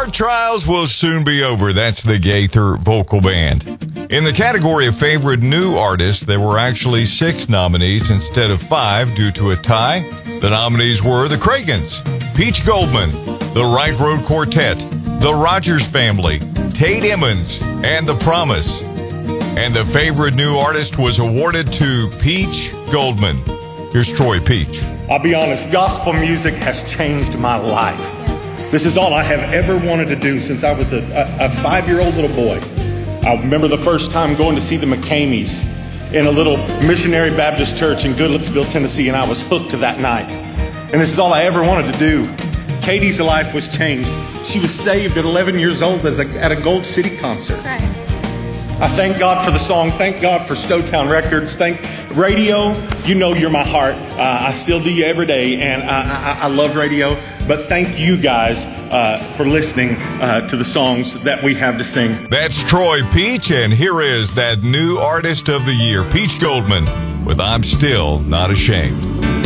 Court trials will soon be over. That's the Gaither Vocal Band. In the category of favorite new artists, there were actually 6 nominees instead of 5 due to a tie. The nominees were the Cragans, Peach Goldman, the Right Road Quartet, the Rogers Family, Tate Emmons, and The Promise. And the favorite new artist was awarded to Peach Goldman. Here's Troy Peach. I'll be honest, gospel music has changed my life. This is all I have ever wanted to do since I was a 5-year-old little boy. I remember the first time going to see the McCameys in a little missionary Baptist church in Goodlettsville, Tennessee, and I was hooked that night. And this is all I ever wanted to do. Katie's life was changed. She was saved at 11 years old at a Gold City concert. That's right. I thank God for the song. Thank God for Stowtown Records. Thank radio. You know you're my heart. I still do you every day, and I love radio. But thank you guys for listening to the songs that we have to sing. That's Troy Peach, and here is that new artist of the year, Peach Goldman, with I'm Still Not Ashamed.